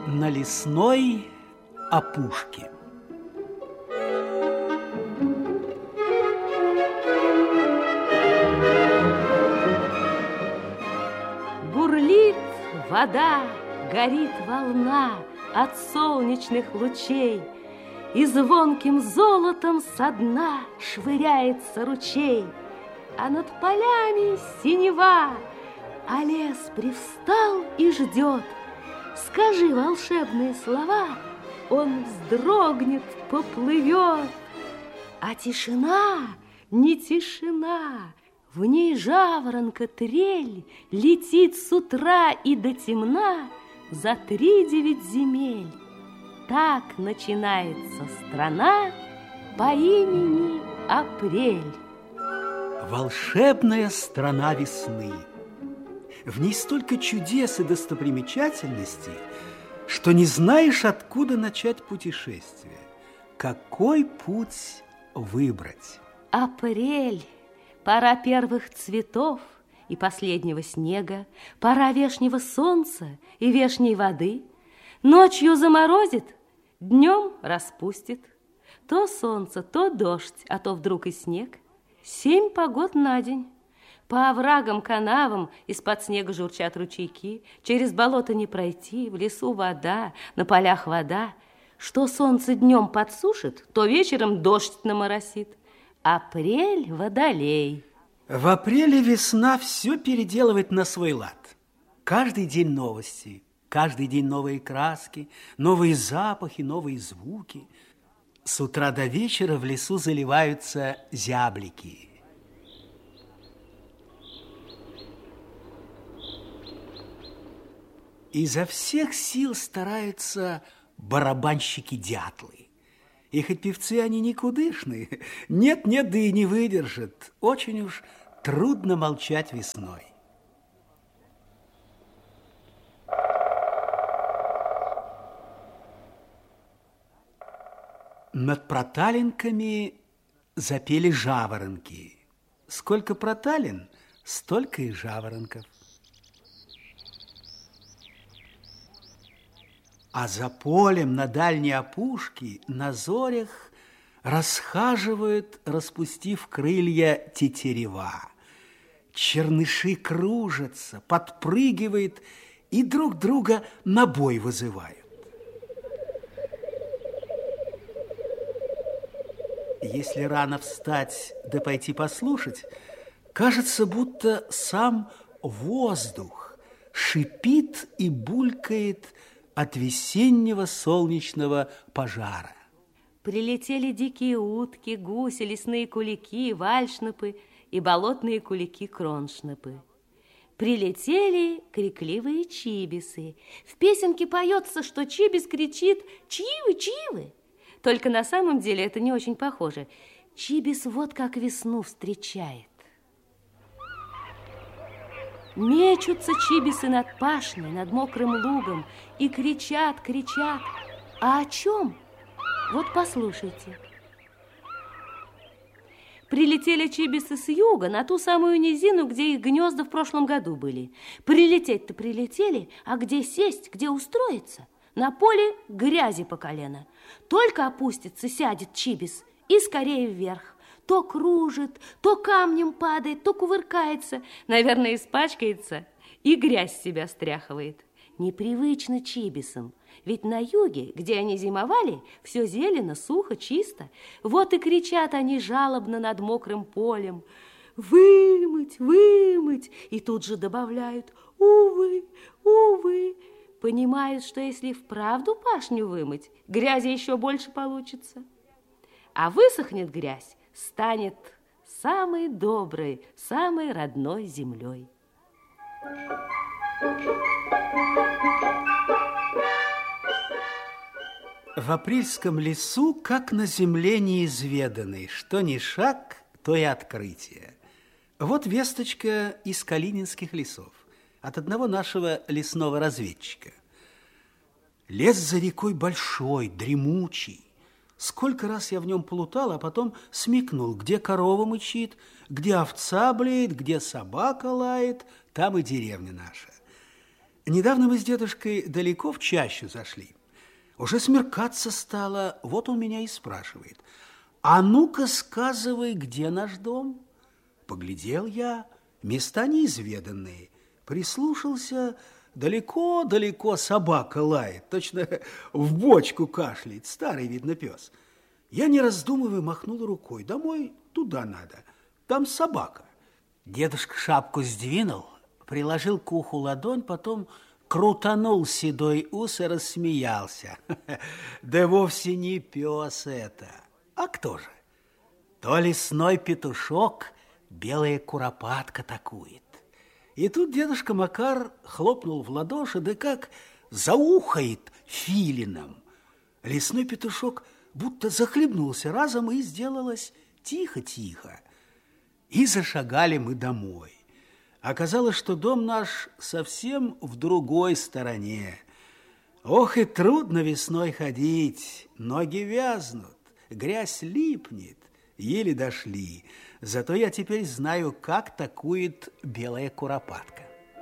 На лесной опушке. Бурлит вода, горит волна от солнечных лучей, и звонким золотом со дна швыряется ручей. А над полями синева, а лес привстал и ждет. Скажи волшебные слова, он вздрогнет, поплывет. А тишина, не тишина, в ней жаворонка трель летит с утра и до темна за 3-9 земель. Так начинается страна по имени Апрель. Волшебная страна весны. В ней столько чудес и достопримечательностей, что не знаешь, откуда начать путешествие. Какой путь выбрать? Апрель, пора первых цветов и последнего снега, пора вешнего солнца и вешней воды. Ночью заморозит, днем распустит. То солнце, то дождь, а то вдруг и снег. 7 погод на день. По оврагам, канавам из-под снега журчат ручейки, через болото не пройти, в лесу вода, на полях вода. Что солнце днем подсушит, то вечером дождь наморосит. Апрель водолей. В апреле весна все переделывает на свой лад. Каждый день новости, каждый день новые краски, новые запахи, новые звуки. С утра до вечера в лесу заливаются зяблики. Изо всех сил стараются барабанщики-дятлы. И хоть певцы они никудышные, нет-нет, да и не выдержат. Очень уж трудно молчать весной. Над проталинками запели жаворонки. Сколько проталин, столько и жаворонков. А за полем на дальней опушке на зорях расхаживают, распустив крылья, тетерева. Черныши кружатся, подпрыгивают и друг друга на бой вызывают. Если рано встать да пойти послушать, кажется, будто сам воздух шипит и булькает от весеннего солнечного пожара. Прилетели дикие утки, гуси, лесные кулики, вальшнепы и болотные кулики-кроншнепы. Прилетели крикливые чибисы. В песенке поется, что чибис кричит «Чивы, чивы!». Только на самом деле это не очень похоже. Чибис вот как весну встречает. Мечутся чибисы над пашней, над мокрым лугом и кричат, кричат. А о чем? Вот послушайте. Прилетели чибисы с юга на ту самую низину, где их гнезда в прошлом году были. Прилететь-то прилетели, а где сесть, где устроиться? На поле грязи по колено. Только опустится, сядет чибис и скорее вверх. То кружит, то камнем падает, то кувыркается, наверное, испачкается и грязь с себя стряхивает. Непривычно чибисам, ведь на юге, где они зимовали, все зелено, сухо, чисто. Вот и кричат они жалобно над мокрым полем: «Вымыть, вымыть!» И тут же добавляют: «Увы, увы!» Понимают, что если вправду пашню вымыть, грязи еще больше получится. А высохнет грязь, станет самой доброй, самой родной землей. В апрельском лесу, как на земле неизведанной, что ни шаг, то и открытие. Вот весточка из калининских лесов от одного нашего лесного разведчика. Лес за рекой большой, дремучий. Сколько раз я в нем плутал, а потом смекнул, где корова мычит, где овца блеет, где собака лает, там и деревня наша. Недавно мы с дедушкой далеко в чащу зашли. Уже смеркаться стало, вот он меня и спрашивает: а ну-ка сказывай, где наш дом? Поглядел я, места неизведанные, прислушался, далеко-далеко собака лает, точно в бочку кашляет, старый, видно, пес. Я, не раздумывая, махнул рукой: домой, туда надо, там собака. Дедушка шапку сдвинул, приложил к уху ладонь, потом крутанул седой ус и рассмеялся. Да вовсе не пес это. А кто же? То лесной петушок, белая куропатка такует. И тут дедушка Макар хлопнул в ладоши, да как заухает филином. Лесной петушок будто захлебнулся разом, и сделалось тихо-тихо. И зашагали мы домой. Оказалось, что дом наш совсем в другой стороне. Ох, и трудно весной ходить, ноги вязнут, грязь липнет, еле дошли. Зато я теперь знаю, как такует белая куропатка.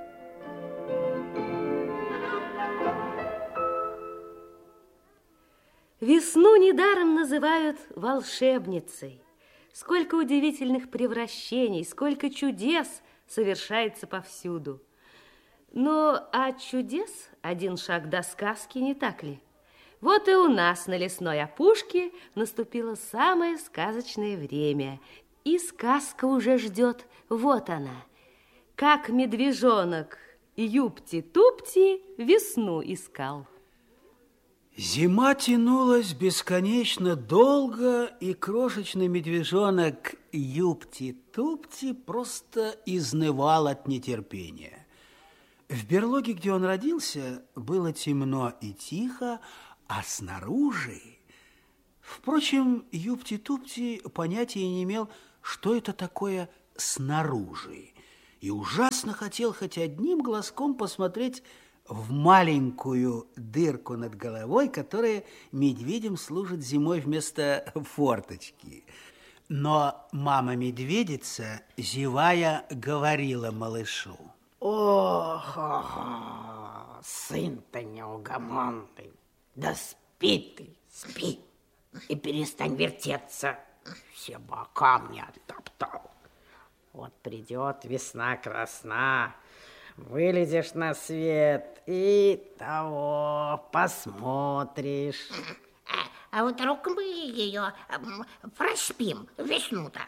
Весну недаром называют волшебницей. Сколько удивительных превращений, сколько чудес совершается повсюду. Но от чудес один шаг до сказки, не так ли? Вот и у нас на лесной опушке наступило самое сказочное время, и сказка уже ждет. Вот она, как медвежонок Юпти-Тупти весну искал. Зима тянулась бесконечно долго, и крошечный медвежонок Юпти-Тупти просто изнывал от нетерпения. В берлоге, где он родился, было темно и тихо, а снаружи... Впрочем, Юпти-Тупти понятия не имел, что это такое снаружи, и ужасно хотел хоть одним глазком посмотреть в маленькую дырку над головой, которая медведям служит зимой вместо форточки. Но мама-медведица, зевая, говорила малышу: Ох, сын-то неугомонный, да спи ты, спи, и перестань вертеться, все бока мне оттоптал. Вот придет весна-красна, вылезешь на свет и того посмотришь. А вдруг мы ее проспим, весну-то?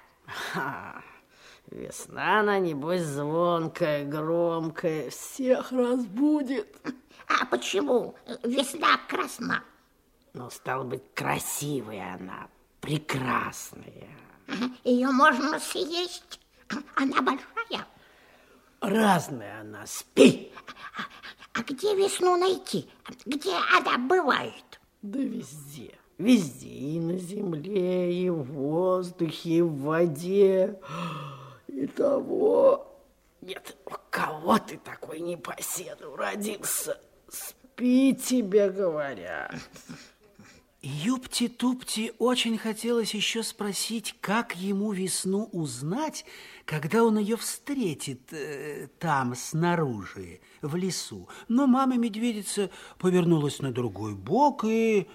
Весна, она, небось, звонкая, громкая, всех разбудит. А почему весна красна? Ну, стало быть, красивая она, прекрасная. Ее можно съесть, она большая. Разная она, спи. А где весну найти? Где она бывает? Да везде, везде, и на земле, и в воздухе, и в воде, и того. Нет, у кого ты такой непоседа родился? Спи, тебе говорят. Юпти-Тупти очень хотелось еще спросить, как ему весну узнать, когда он ее встретит там, снаружи, в лесу. Но мама-медведица повернулась на другой бок и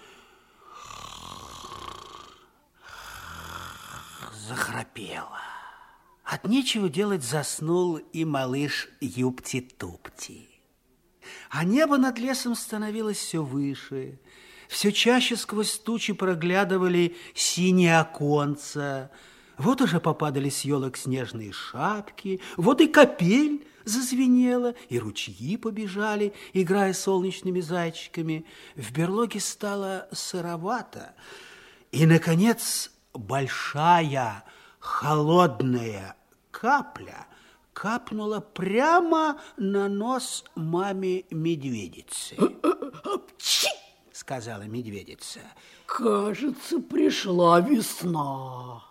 захрапела. От нечего делать заснул и малыш Юпти-Тупти. А небо над лесом становилось все выше. Все чаще сквозь тучи проглядывали синие оконца. Вот уже попадали с елок снежные шапки, вот и капель зазвенела, и ручьи побежали, играя солнечными зайчиками. В берлоге стало сыровато. И, наконец, большая холодная капля капнула прямо на нос маме-медведицы. Апчи! Сказала медведица. Кажется, пришла весна.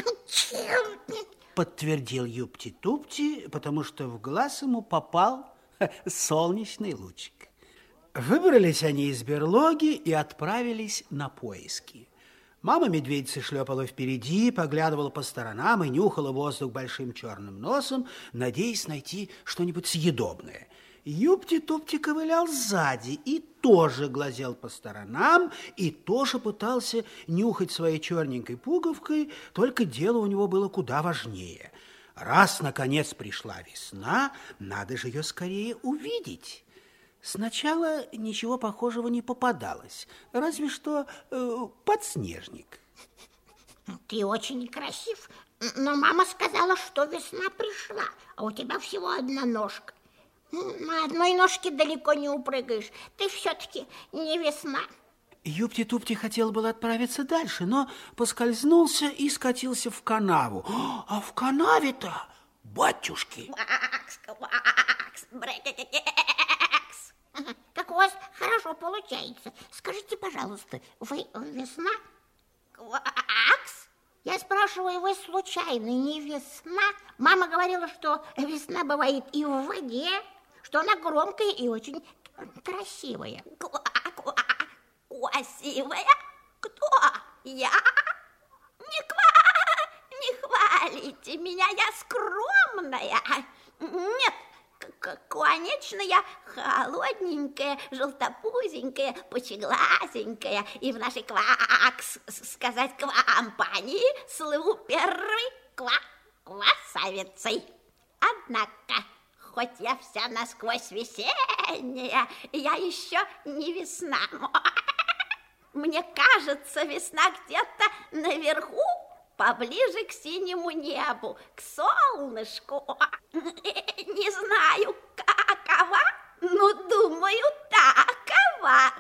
Подтвердил Юпти-Тупти, потому что в глаз ему попал солнечный лучик. Выбрались они из берлоги и отправились на поиски. Мама-медведица шлепала впереди, поглядывала по сторонам и нюхала воздух большим черным носом, надеясь найти что-нибудь съедобное. Юпти-Тупти ковылял сзади и тоже глазел по сторонам, и тоже пытался нюхать своей черненькой пуговкой, только дело у него было куда важнее. Раз, наконец, пришла весна, надо же ее скорее увидеть. Сначала ничего похожего не попадалось, разве что подснежник. Ты очень красив, но мама сказала, что весна пришла, а у тебя всего одна ножка. На одной ножке далеко не упрыгаешь. Ты все-таки не весна. Юпти-Тупти хотел было отправиться дальше, но поскользнулся и скатился в канаву. А в канаве-то, батюшки... Квакс, квакс, брекекекекс. Как у вас хорошо получается. Скажите, пожалуйста, вы весна? Квакс. Я спрашиваю, вы случайно не весна? Мама говорила, что весна бывает и в воде, что она громкая и очень красивая. Красивая? Кто? Я? Не хвалите меня, я скромная. Нет, конечно, я холодненькая, желтопузенькая, пучеглазенькая, и в нашей сказать компании слыву первой красавицей. Однако, хоть я вся насквозь весенняя, я еще не весна. Мне кажется, весна где-то наверху, поближе к синему небу, к солнышку. Не знаю, какова, но думаю, такова.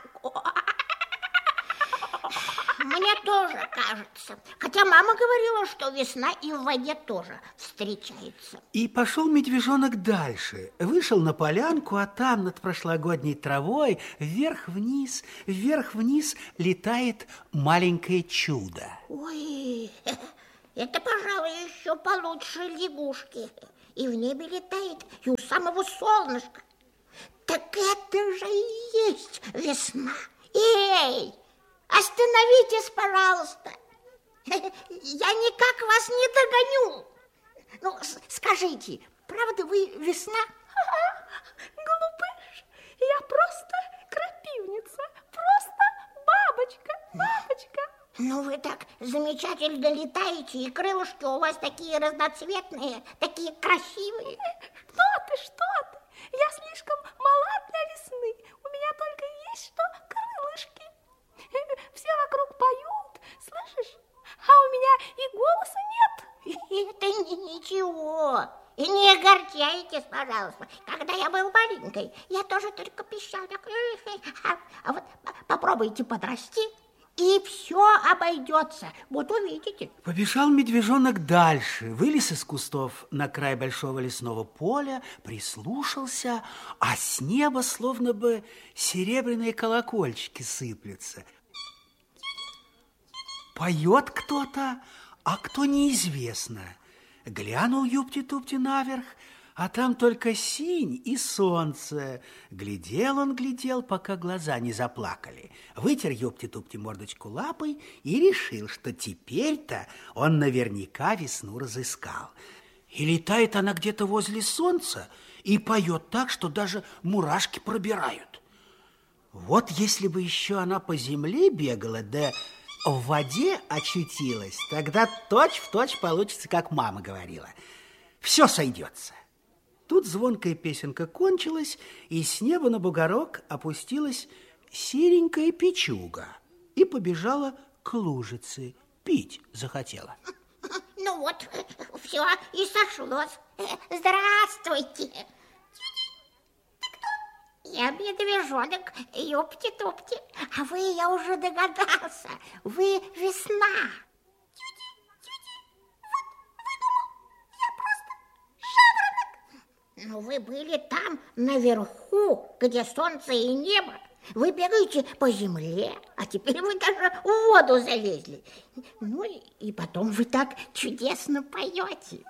Мне тоже кажется. Хотя мама говорила, что весна и в воде тоже встречается. И пошел медвежонок дальше. Вышел на полянку, а там над прошлогодней травой вверх-вниз летает маленькое чудо. Ой, это, пожалуй, еще получше лягушки. И в небе летает, и у самого солнышка. Так это же и есть весна. Эй! Остановитесь, пожалуйста. Я никак вас не догоню. Ну, скажите, правда вы весна? Глупыш, я просто крапивница, просто бабочка. Ну, вы так замечательно летаете, и крылышки у вас такие разноцветные, такие красивые. Что ты? Я слишком мала для весны. У меня только есть что крылышки. Все вокруг поют, слышишь? А у меня и голоса нет. Это ничего. И не огорчайтесь, пожалуйста. Когда я был маленькой, я тоже только пищал. А вот попробуйте подрасти, и все обойдется. Вот увидите. Побежал медвежонок дальше, вылез из кустов на край большого лесного поля, прислушался, а с неба словно бы серебряные колокольчики сыплются. Поет кто-то, а кто неизвестно. Глянул Юпти-Тупти наверх, а там только синь и солнце. Глядел он, пока глаза не заплакали. Вытер Юпти-Тупти мордочку лапой и решил, что теперь-то он наверняка весну разыскал. И летает она где-то возле солнца и поет так, что даже мурашки пробирают. Вот если бы еще она по земле бегала, да в воде очутилась, тогда точь-в-точь получится, как мама говорила. Все сойдется. Тут звонкая песенка кончилась, и с неба на бугорок опустилась серенькая печуга и побежала к лужице. Пить захотела. Ну вот, все, и сошлось. Здравствуйте. Я медвежонок Юпти-Тупти, а вы, я уже догадался, вы весна. Ну, вы были там, наверху, где солнце и небо. Вы бегаете по земле, а теперь вы даже в воду залезли. Ну, и потом вы так чудесно поете.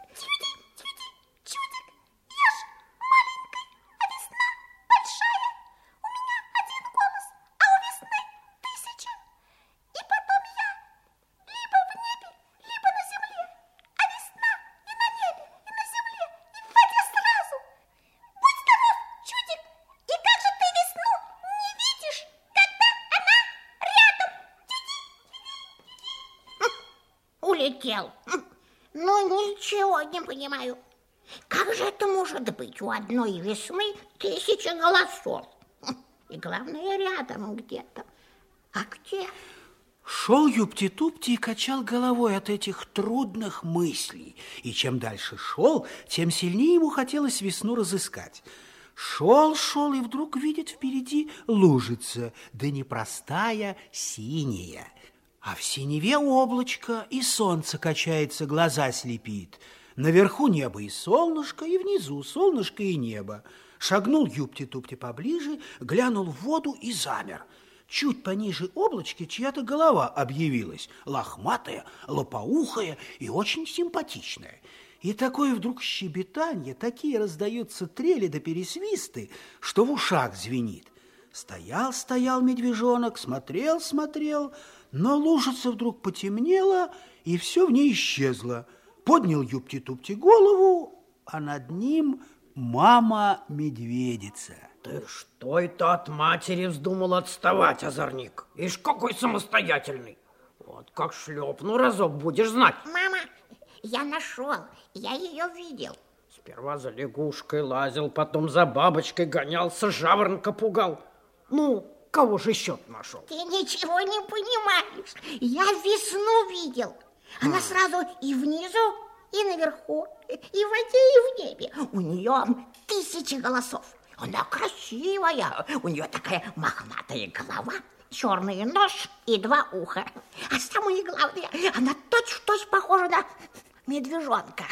улетел. Ну, ничего не понимаю. Как же это может быть у одной весны 1000 голосов? И главное, рядом где-то. А где? Шел Юпти-Тупти и качал головой от этих трудных мыслей. И чем дальше шел, тем сильнее ему хотелось весну разыскать. Шел, и вдруг видит впереди лужица, да не простая, синяя. А в синеве облачко, и солнце качается, глаза слепит. Наверху небо и солнышко, и внизу солнышко и небо. Шагнул Юпти-Тупти поближе, глянул в воду и замер. Чуть пониже облачки чья-то голова объявилась, лохматая, лопоухая и очень симпатичная. И такое вдруг щебетанье, такие раздаются трели да пересвисты, что в ушах звенит. Стоял медвежонок, смотрел, но лужица вдруг потемнела, и все в ней исчезло. Поднял Юпти-Тупти голову, а над ним мама-медведица. Ты что это от матери вздумал отставать, озорник? Ишь, какой самостоятельный. Вот как шлепну разок, будешь знать. Мама, я нашел, я ее видел. Сперва за лягушкой лазил, потом за бабочкой гонялся, жаворонка пугал. Ну, кого же еще нашел? Ты ничего не понимаешь. Я весну видел. Она сразу и внизу, и наверху, и в воде, и в небе. У нее 1000 голосов. Она красивая. У нее такая мохнатая голова, черный нос и 2 уха. А самое главное, она точь-в-точь похожа на медвежонка.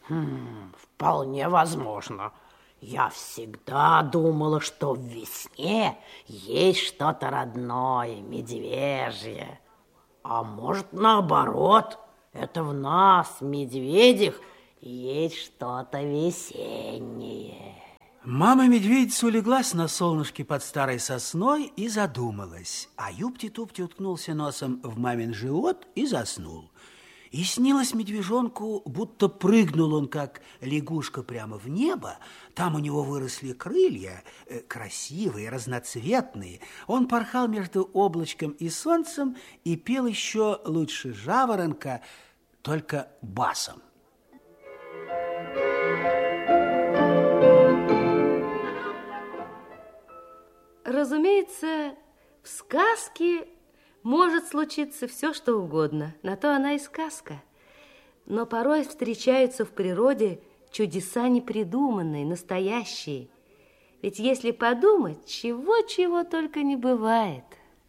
Вполне возможно. Я всегда думала, что в весне есть что-то родное, медвежье. А может, наоборот, это в нас, медведях, есть что-то весеннее. Мама-медведица улеглась на солнышке под старой сосной и задумалась. А Юпти-Тупти уткнулся носом в мамин живот и заснул. И снилось медвежонку, будто прыгнул он, как лягушка, прямо в небо. Там у него выросли крылья, красивые, разноцветные. Он порхал между облачком и солнцем и пел еще лучше жаворонка, только басом. Разумеется, в сказке может случиться все, что угодно. На то она и сказка. Но порой встречаются в природе чудеса непридуманные, настоящие. Ведь если подумать, чего только не бывает.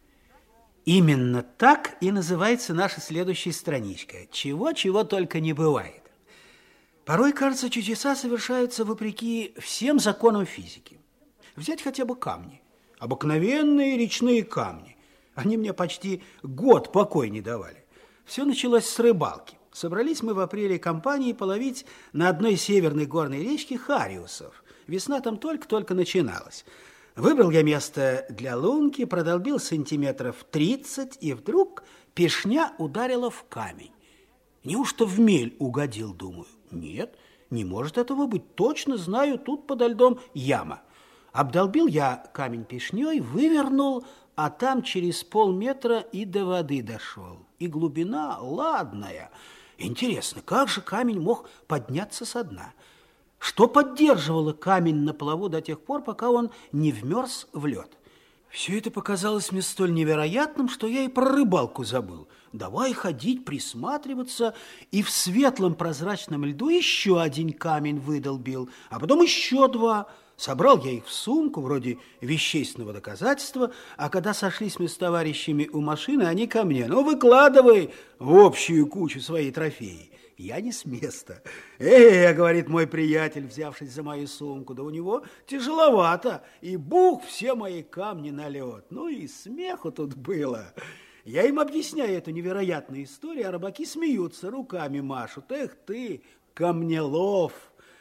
Именно так и называется наша следующая страничка. Чего только не бывает. Порой, кажется, чудеса совершаются вопреки всем законам физики. Взять хотя бы камни. Обыкновенные речные камни. Они мне почти год покоя не давали. Все началось с рыбалки. Собрались мы в апреле компанией половить на одной северной горной речке хариусов. Весна там только-только начиналась. Выбрал я место для лунки, продолбил сантиметров 30, и вдруг пешня ударила в камень. Неужто в мель угодил, думаю? Нет, не может этого быть. Точно знаю, тут подо льдом яма. Обдолбил я камень пешней, вывернул, а там через полметра и до воды дошел. И глубина ладная. Интересно, как же камень мог подняться со дна? Что поддерживало камень на плаву до тех пор, пока он не вмерз в лед? Все это показалось мне столь невероятным, что я и про рыбалку забыл. Давай ходить, присматриваться, и в светлом прозрачном льду еще один камень выдолбил, а потом еще 2. Собрал я их в сумку, вроде вещественного доказательства, а когда сошлись мы с товарищами у машины, они ко мне: ну, выкладывай в общую кучу свои трофеи. Я не с места. Говорит мой приятель, взявшись за мою сумку, да у него тяжеловато, и бух, все мои камни на лед. Ну и смеху тут было. Я им объясняю эту невероятную историю, а рыбаки смеются, руками машут. Эх ты, камнелов!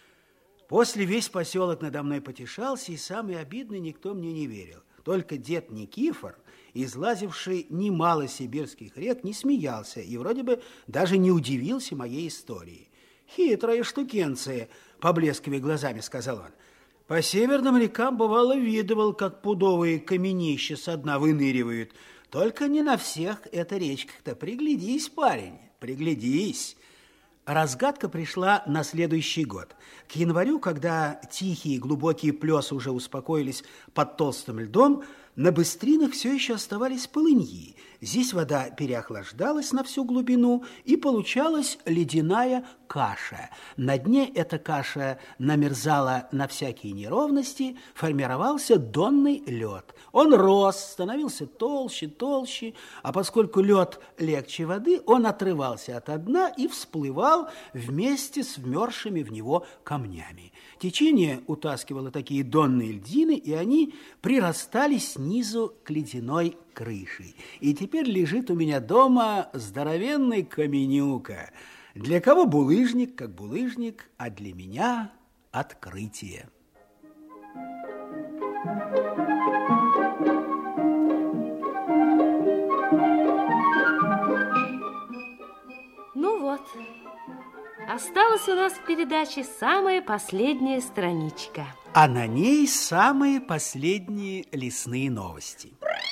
После весь поселок надо мной потешался, и самое обидное, никто мне не верил. Только дед Никифор, излазивший немало сибирских рек, не смеялся и вроде бы даже не удивился моей истории. «Хитрая штукенция», — поблескивая глазами, сказал он. «По северным рекам, бывало, видывал, как пудовые каменища со дна выныривают. Только не на всех эта речка-то, приглядись, парень». приглядись. Разгадка пришла на следующий год. К январю, когда тихие глубокие плесы уже успокоились под толстым льдом, на быстринах все еще оставались полыньи. Здесь вода переохлаждалась на всю глубину, и получалась ледяная каша. На дне эта каша намерзала на всякие неровности, формировался донный лед. Он рос, становился толще, толще, а поскольку лед легче воды, он отрывался от дна и всплывал вместе с вмерзшими в него камнями. Течение утаскивало такие донные льдины, и они прирастали снизу к ледяной крыше. И теперь лежит у меня дома здоровенный каменюка. Для кого булыжник, как булыжник, а для меня открытие. Ну вот, осталась у нас в передаче самая последняя страничка. А на ней самые последние лесные новости.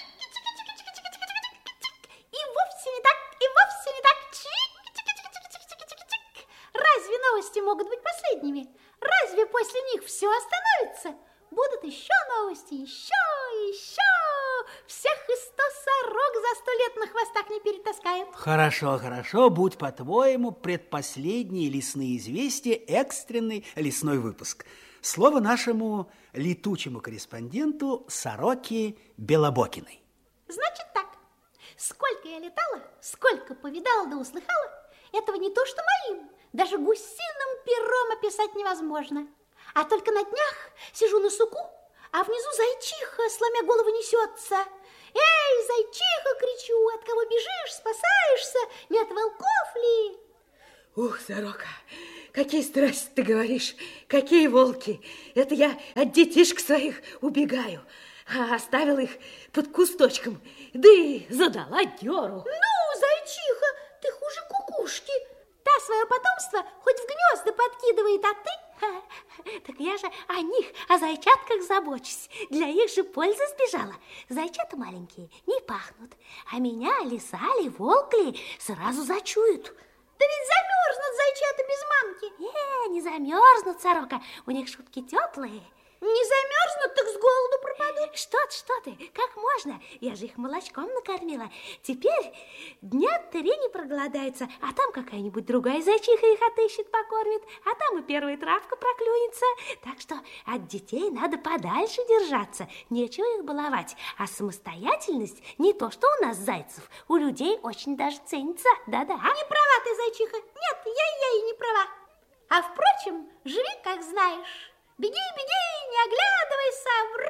И вовсе не так, и вовсе не так. Чик-чик-чик-чик-чик-чик-чик. Разве новости могут быть последними? Разве после них все остановится? Будут еще новости, еще. Всех и 100 сорок за 100 лет на хвостах не перетаскают. Хорошо, хорошо, будь по-твоему, предпоследние лесные известия, экстренный лесной выпуск. Слово нашему летучему корреспонденту Сороке Белобокиной. Значит так, сколько я летала, сколько повидала да услыхала, этого не то что моим, даже гусиным пером описать невозможно. А только на днях сижу на суку, а внизу зайчиха, сломя голову, несется. Эй, зайчиха, кричу, от кого бежишь, спасаешься, не от волков ли? Ух, Сорока, какие страсти ты говоришь, какие волки. Это я от детишек своих убегаю, а оставила их под кусточком, да и задала дёру. Ну, зайчиха, ты хуже кукушки. Та свое потомство хоть в гнезда подкидывает, а ты... Так я же о них, о зайчатках забочусь. Для их же пользы сбежала. Зайчата маленькие не пахнут, а меня лиса ли, волк ли сразу зачуют. Да ведь замерзнут зайчата без мамки. Не замерзнут, Сорока, у них шутки теплые. Не замерзнут, так с голоду пропадут. Что ты, как можно? Я же их молочком накормила. Теперь дня 3 не проголодаются, а там какая-нибудь другая зайчиха их отыщет, покормит, а там и первая травка проклюнется. Так что от детей надо подальше держаться, нечего их баловать. А самостоятельность не то, что у нас зайцев, у людей очень даже ценится. Да-да. Не права ты, зайчиха. Нет, я и не права. А впрочем, живи, как знаешь. Беги, не оглядывайся.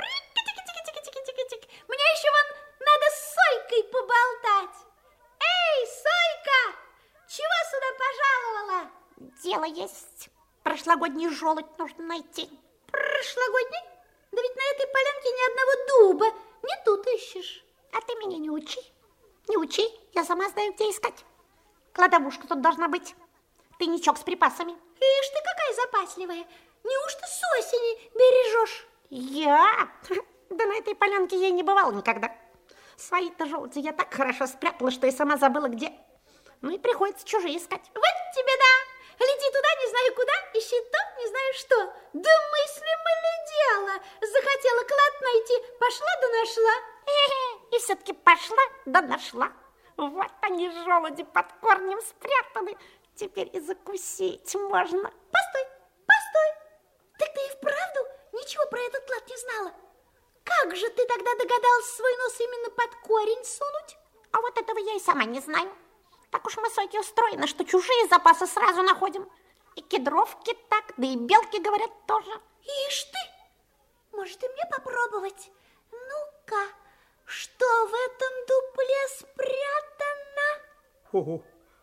Мне еще вон надо с Сойкой поболтать. Эй, Сойка, чего сюда пожаловала? Дело есть. Прошлогодний желудь нужно найти. Прошлогодний? Да ведь на этой полянке ни одного дуба. Не тут ищешь. А ты меня не учи. Не учи, я сама знаю, где искать. Кладовушка тут должна быть. Тайничок с припасами. Ишь ты, какая запасливая. Неужто с осени бережешь? Я? Да на этой полянке я не бывала никогда. Свои-то желуди я так хорошо спрятала, что и сама забыла где. Ну и приходится чужие искать. Вот тебе да. Гляди туда, не знаю куда, ищи то, не знаю что. Да мыслимо ли дело? Захотела клад найти, пошла да нашла. И все-таки пошла да нашла. Вот они, желуди, под корнем спрятаны. Теперь и закусить можно. Постой. Так ты и вправду ничего про этот клад не знала? Как же ты тогда догадалась свой нос именно под корень сунуть? А вот этого я и сама не знаю. Так уж мы, Сойки, устроены, что чужие запасы сразу находим. И кедровки так, да и белки, говорят, тоже. Ишь ты! Может, и мне попробовать? Ну-ка, что в этом дупле спрятано?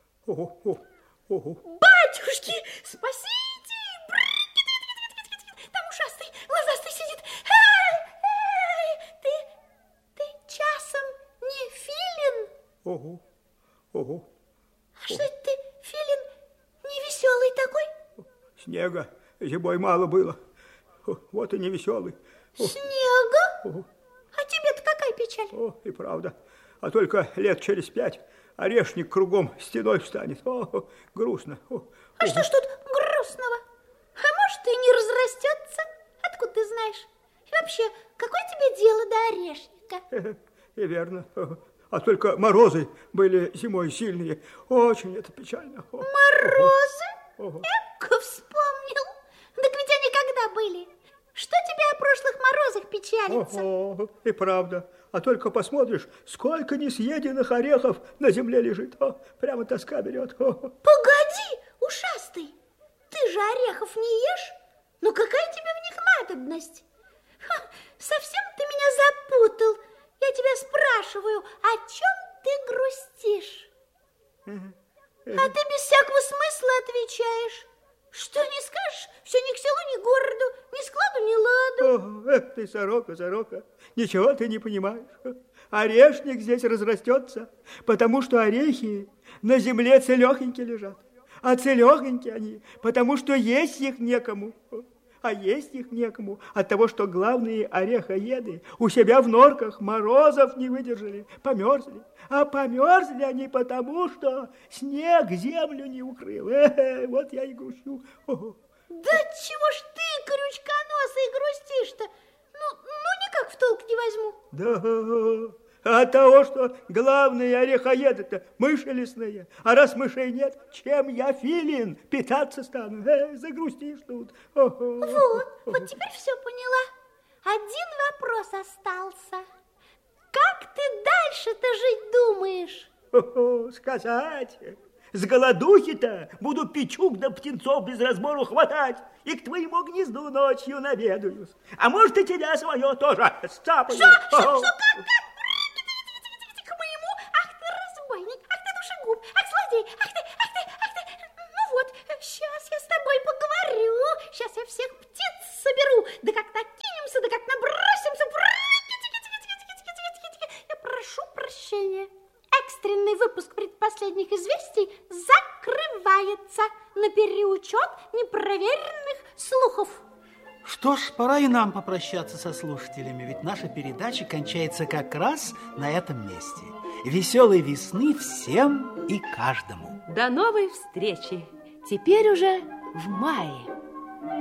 Батюшки, спасите! Там ушастый, глазастый сидит. Ты часом не филин? А что это ты, филин, не веселый такой? Снега зимой мало было, вот и не веселый. Снега? А тебе-то какая печаль? И правда, а только лет через 5 орешник кругом стеной встанет. О, грустно. А что ж тут грустного? А может, и не разрастется? Откуда ты знаешь? И вообще, какое тебе дело до орешника? И верно. А только морозы были зимой сильные. Очень это печально. Морозы? Эка вспомнил. Так ведь они когда были? Что тебе о прошлых морозах печалится? И правда. А только посмотришь, сколько несъеденных орехов на земле лежит. Прямо тоска берет. Погоди, ушастый, ты же орехов не ешь? Ну какая тебе в них надобность? Совсем ты меня запутал. Я тебя спрашиваю, о чем ты грустишь? А ты без всякого смысла отвечаешь. Что не скажешь, все ни к селу, ни к городу, ни складу, ни ладу. Ты, сорока, ничего ты не понимаешь. Орешник здесь разрастется, потому что орехи на земле целехоньки лежат. А целехоньки они, потому что есть их некому. А есть их некому от того, что главные орехоеды у себя в норках морозов не выдержали, померзли. А померзли они потому, что снег землю не укрыл. Вот я и грущу. Да чего ж ты, крючконосый, грустишь-то? Ну, никак в толк не возьму. Да, от того, что главные орехоеды-то мыши лесные. А раз мышей нет, чем я, филин, питаться стану? Загрустишь тут. Вот теперь все поняла. Один вопрос остался. Как ты дальше-то жить думаешь? Сказать... С голодухи-то буду печук да птенцов без разбору хватать и к твоему гнезду ночью наведаюсь. А может, и тебя свое тоже сцапаю. Что, как? К моему? Ах ты разбойник, ах ты душегуб, ах злодей, ах ты. Ну вот, сейчас я с тобой поговорю, сейчас я всех птиц соберу, да как накинемся, да как набросимся. Я прошу прощения. Экстренный выпуск предпоследних известий закрывается на переучет непроверенных слухов. Что ж, пора и нам попрощаться со слушателями, ведь наша передача кончается как раз на этом месте. Веселой весны всем и каждому. До новой встречи. Теперь уже в мае.